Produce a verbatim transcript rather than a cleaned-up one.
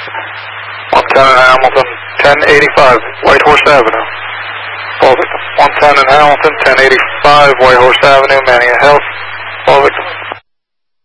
one ten in Hamilton, ten eighty-five, White Horse Avenue. Call victim. one ten in Hamilton, ten eighty-five, White Horse Avenue, Manning Health.